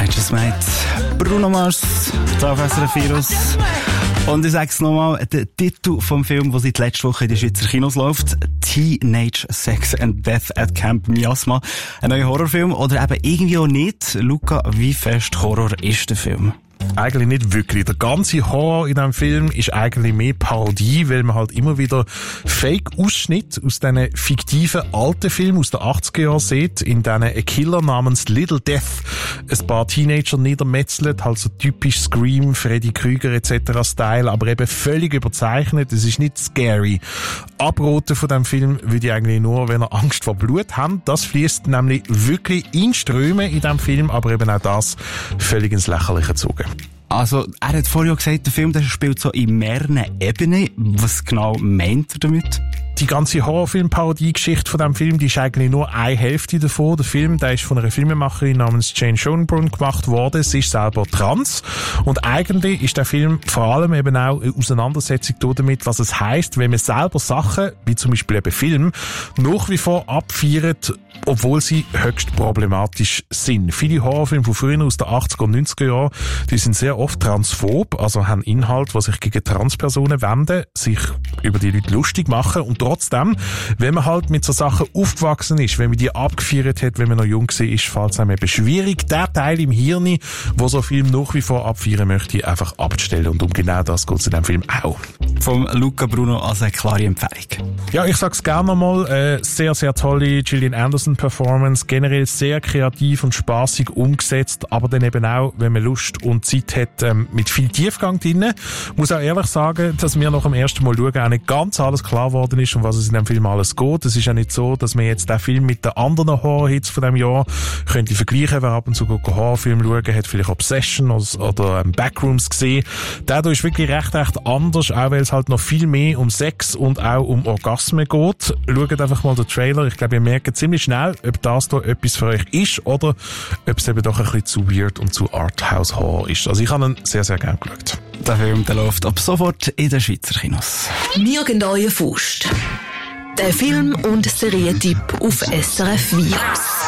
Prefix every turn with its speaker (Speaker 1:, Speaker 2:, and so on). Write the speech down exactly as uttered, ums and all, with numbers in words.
Speaker 1: I Just Met Bruno Mars, da auf S R F Virus. Und ich sag's nochmal, der Titel vom Film, der seit letzter Woche in den Schweizer Kinos läuft, Teenage Sex and Death at Camp Miasma. Ein neuer Horrorfilm oder eben irgendwie auch nicht. Luca, wie fest Horror ist der Film?
Speaker 2: Eigentlich nicht wirklich. Der ganze Horror in diesem Film ist eigentlich mehr Parodie, weil man halt immer wieder Fake-Ausschnitte aus diesen fiktiven alten Filmen aus den achtziger Jahren sieht, in denen ein Killer namens Little Death ein paar Teenager niedermetzelt, halt so typisch Scream, Freddy Krüger et cetera Style, aber eben völlig überzeichnet. Es ist nicht scary. Abraten von diesem Film würde ich eigentlich nur, wenn ihr Angst vor Blut habt. Das fließt nämlich wirklich in Strömen in diesem Film, aber eben auch das völlig ins Lächerliche gezogen.
Speaker 1: Also, er hat vorher gesagt, der Film der spielt so in mehreren Ebenen. Was genau meint er damit?
Speaker 2: Die ganze Horrorfilm-Parodie-Geschichte von diesem Film, die ist eigentlich nur eine Hälfte davon. Der Film, der ist von einer Filmemacherin namens Jane Schoenbrunn gemacht worden. Sie ist selber trans. Und eigentlich ist der Film vor allem eben auch eine Auseinandersetzung damit, was es heisst, wenn man selber Sachen, wie zum Beispiel eben Film, nach wie vor abfeiert, obwohl sie höchst problematisch sind. Viele Horrorfilme von früher aus den achtziger und neunziger Jahren, die sind sehr oft transphob, also haben Inhalte, die sich gegen Transpersonen wenden, sich über die Leute lustig machen und trotzdem, wenn man halt mit so Sachen aufgewachsen ist, wenn man die abgefeiert hat, wenn man noch jung war, ist, fällt es einem eben schwierig, der Teil im Hirn, wo so Film nach wie vor abfeiern möchte, einfach abzustellen. Und um genau das geht es in diesem Film auch.
Speaker 1: Vom Luca Bruno als eine klare Empfehlung.
Speaker 2: Ja, ich sag's gerne nochmal, äh, sehr, sehr tolle Gillian Anderson Performance, generell sehr kreativ und spaßig umgesetzt, aber dann eben auch, wenn man Lust und Zeit hat, ähm, mit viel Tiefgang drin. Muss auch ehrlich sagen, dass mir nach dem ersten Mal schauen auch nicht ganz alles klar geworden ist, um was es in dem Film alles geht. Es ist ja nicht so, dass man jetzt den Film mit den anderen Horror-Hits von dem Jahr könnte vergleichen. Wer ab und zu Horrorfilm schauen, hat vielleicht Obsession oder, oder ähm, Backrooms gesehen. Der hier ist wirklich recht, recht anders, auch weil es halt noch viel mehr um Sex und auch um Orgasmen geht. Schaut einfach mal den Trailer. Ich glaube, ihr merkt ziemlich schnell, ob das hier etwas für euch ist oder ob es eben doch ein bisschen zu weird und zu Arthouse-Horror ist. Also ich habe ihn sehr, sehr gerne geschaut.
Speaker 1: Der Film der läuft ab sofort in den Schweizer Kinos.
Speaker 3: Nirgend Faust. Der Film- und Serientipp auf S R F Virus.